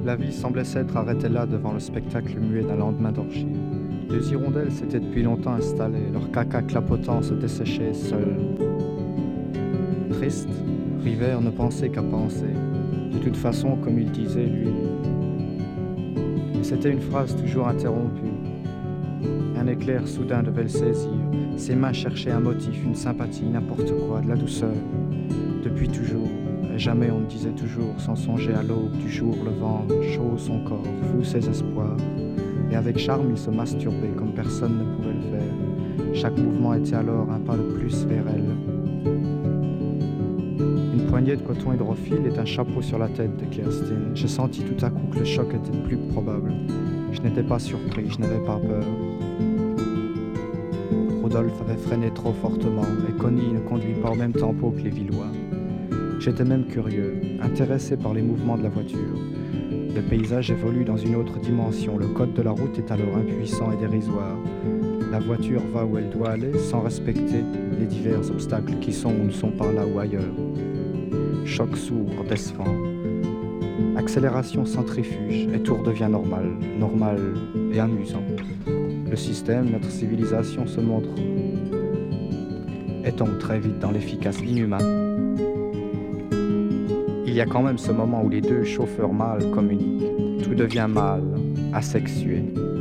La vie semblait s'être arrêtée là devant le spectacle muet d'un lendemain d'orgie. Deux hirondelles s'étaient depuis longtemps installées, leur caca clapotant se desséchait seul. Triste, River ne pensait qu'à penser. De toute façon, comme il disait, lui. Et c'était une phrase toujours interrompue. Un éclair soudain devait le saisir. Ses mains cherchaient un motif, une sympathie, n'importe quoi, de la douceur. Depuis toujours, et jamais on ne disait toujours, sans songer à l'aube du jour levant, chaud son corps, fou ses espoirs. Et avec charme il se masturbait comme personne ne pouvait le faire. Chaque mouvement était alors un pas de plus vers elle. Une poignée de coton hydrophile et un chapeau sur la tête de Kerstin. J'ai senti tout à coup que le choc était plus probable. Je n'étais pas surpris, je n'avais pas peur. Rodolphe avait freiné trop fortement et Connie ne conduit pas au même tempo que les Villois. J'étais même curieux, intéressé par les mouvements de la voiture. Le paysage évolue dans une autre dimension. Le code de la route est alors impuissant et dérisoire. La voiture va où elle doit aller sans respecter les divers obstacles qui sont ou ne sont pas là ou ailleurs. Choc sourd, décevant. Accélération centrifuge et tout redevient normal, normal et amusant. Le système, notre civilisation se montre et tombe très vite dans l'efficace inhumain. Il y a quand même ce moment où les deux chauffeurs mâles communiquent. Tout devient mâle, asexué.